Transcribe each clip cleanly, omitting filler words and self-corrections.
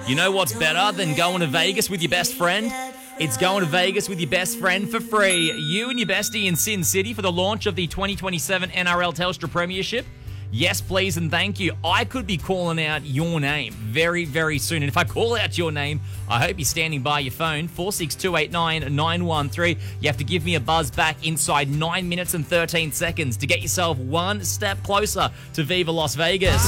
You know what's better than going to Vegas with your best friend? It's going to Vegas with your best friend for free. You and your bestie in Sin City for the launch of the 2027 NRL Telstra Premiership. Yes, please, and thank you. I could be calling out your name very, very soon. And if I call out your name, I hope you're standing by your phone, 46289 913. You have to give me a buzz back inside 9 minutes and 13 seconds to get yourself one step closer to Viva Las Vegas.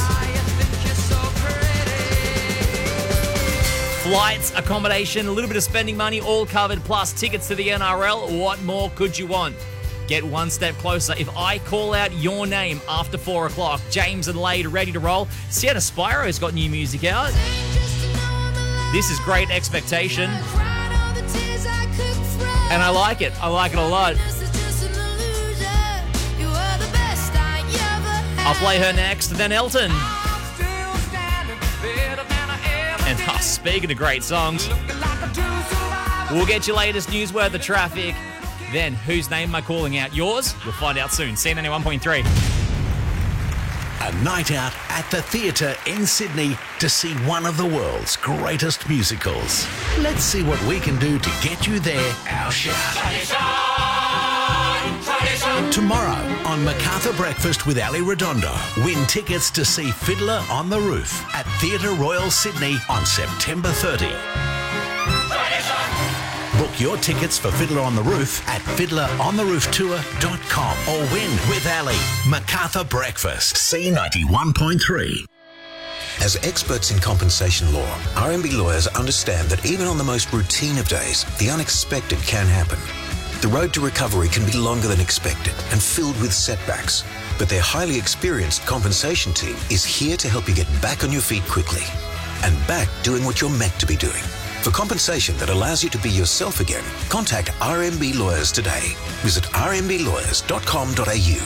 Flights, accommodation, a little bit of spending money, all covered, plus tickets to the NRL. What more could you want? Get one step closer. If I call out your name after 4 o'clock, James and Lade ready to roll. Sienna Spiro's got new music out. This is Great Expectation. And I like it. I like it a lot. I'll play her next, then Elton. And speaking of great songs, we'll get your latest news, weather, traffic. Then, whose name am I calling out? Yours? You'll find out soon. C91.3. A night out at the theatre in Sydney to see one of the world's greatest musicals. Let's see what we can do to get you there, our shout. Tradition. Tomorrow on MacArthur Breakfast with Ali Redondo, win tickets to see Fiddler on the Roof at Theatre Royal Sydney on September 30. Book your tickets for Fiddler on the Roof at fiddlerontherooftour.com or win with Ali. MacArthur Breakfast, C91.3. As experts in compensation law, RMB lawyers understand that even on the most routine of days, the unexpected can happen. The road to recovery can be longer than expected and filled with setbacks, but their highly experienced compensation team is here to help you get back on your feet quickly and back doing what you're meant to be doing. For compensation that allows you to be yourself again, contact RMB Lawyers today. Visit rmblawyers.com.au.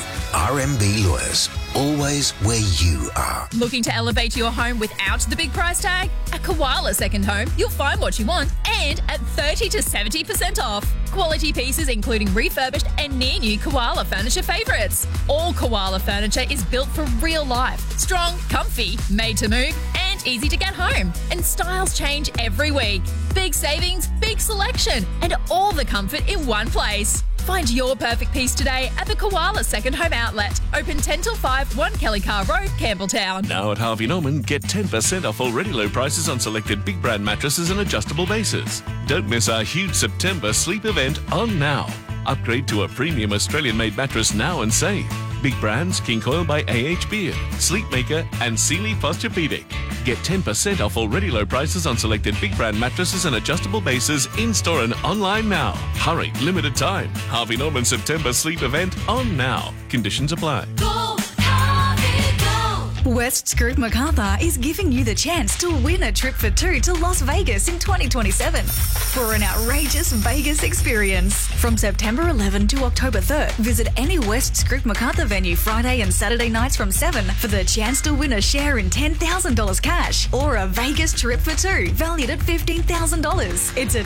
RMB Lawyers, always where you are. Looking to elevate your home without the big price tag? At Koala Second Home, you'll find what you want and at 30 to 70% off. Quality pieces including refurbished and near-new Koala furniture favourites. All Koala furniture is built for real life. Strong, comfy, made to move and easy to get home. And styles change every week. Big savings, big selection and all the comfort in one place. Find your perfect piece today at the Koala Second Home Outlet. Open 10 till 5, 1 Kelly Carr Road, Campbelltown. Now at Harvey Norman, get 10% off already low prices on selected big brand mattresses and adjustable bases. Don't miss our huge September sleep event on now. Upgrade to a premium Australian-made mattress now and save. Big brands King Coil by AH Beard, Sleepmaker and Sealy Posturepedic. Get 10% off already low prices on selected big brand mattresses and adjustable bases in-store and online now. Hurry, limited time. Harvey Norman September sleep event on now. Conditions apply. Go, Harvey, go. West Scroop MacArthur is giving you the chance to win a trip for two to Las Vegas in 2027 for an outrageous Vegas experience. From September 11 to October 3rd, visit any West Scroop MacArthur venue Friday and Saturday nights from 7 for the chance to win a share in $10,000 cash or a Vegas trip for two valued at $15,000. It's a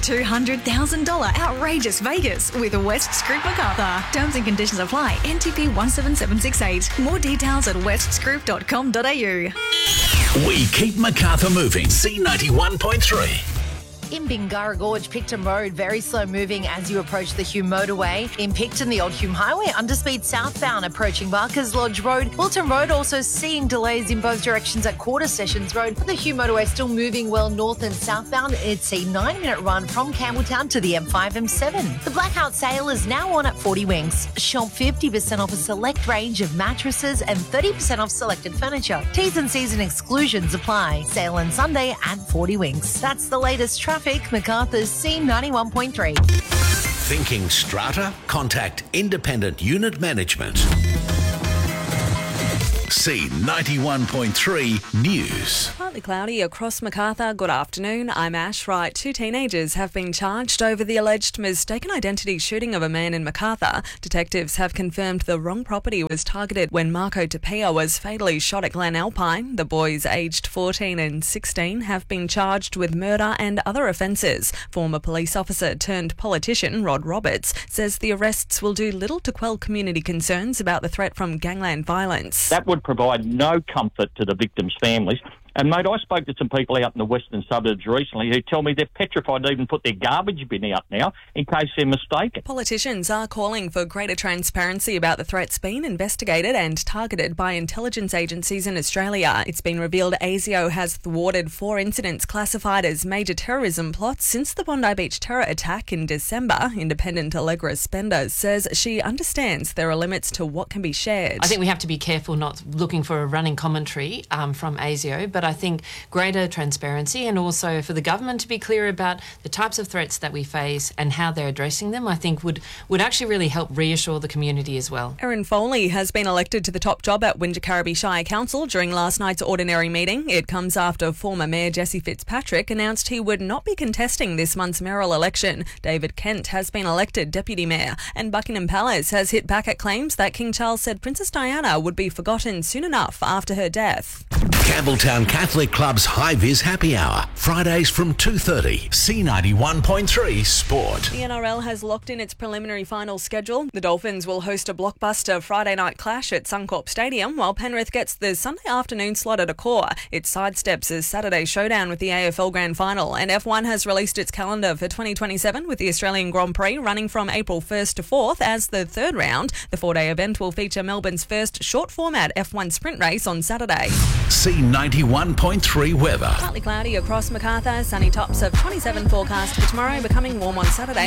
$200,000 outrageous Vegas with West Scroop MacArthur. Terms and conditions apply. NTP 17768. More details at westscroop.com.au. We keep MacArthur moving. C91.3. In Bingara Gorge, Picton Road, very slow moving as you approach the Hume Motorway. In Picton, the Old Hume Highway, underspeed southbound approaching Barker's Lodge Road. Wilton Road also seeing delays in both directions at Quarter Sessions Road. The Hume Motorway still moving well north and southbound. It's a 9-minute run from Campbelltown to the M5, M7. The Blackout sale is now on at 40 Winks. Shop 50% off a select range of mattresses and 30% off selected furniture. T's and C's and exclusions apply. Sale on Sunday at 40 Winks. That's the latest traffic. MacArthur's C91.3. Thinking strata? Contact Independent Unit Management. C91.3 News. Partly cloudy across MacArthur. Good afternoon. I'm Ash Wright. 2 teenagers have been charged over the alleged mistaken identity shooting of a man in MacArthur. Detectives have confirmed the wrong property was targeted when Marco Tapia was fatally shot at Glen Alpine. The boys, aged 14 and 16, have been charged with murder and other offences. Former police officer turned politician Rod Roberts says the arrests will do little to quell community concerns about the threat from gangland violence. That would provide no comfort to the victims' families, And, mate, I spoke to some people out in the western suburbs recently who tell me they're petrified to even put their garbage bin out now in case they're mistaken. Politicians are calling for greater transparency about the threats being investigated and targeted by intelligence agencies in Australia. It's been revealed ASIO has thwarted 4 incidents classified as major terrorism plots since the Bondi Beach terror attack in December. Independent Allegra Spender says she understands there are limits to what can be shared. I think we have to be careful not looking for a running commentary from ASIO, but I think greater transparency and also for the government to be clear about the types of threats that we face and how they're addressing them, I think would actually really help reassure the community as well. Erin Foley has been elected to the top job at Wingecarribee Shire Council during last night's ordinary meeting. It comes after former Mayor Jesse Fitzpatrick announced he would not be contesting this month's mayoral election. David Kent has been elected Deputy Mayor, and Buckingham Palace has hit back at claims that King Charles said Princess Diana would be forgotten soon enough after her death. Campbelltown Catholic Club's High Vis Happy Hour, Fridays from 2:30. C91.3 Sport. The NRL has locked in its preliminary final schedule. The Dolphins will host a blockbuster Friday night clash at Suncorp Stadium, while Penrith gets the Sunday afternoon slot at Accor. It sidesteps a Saturday showdown with the AFL Grand Final, and F1 has released its calendar for 2027 with the Australian Grand Prix running from April 1st to 4th as the third round. The 4-day event will feature Melbourne's first short format F1 sprint race on Saturday. C91.3 weather. Partly cloudy across Macarthur, sunny tops of 27 forecast for tomorrow, becoming warm on Saturday.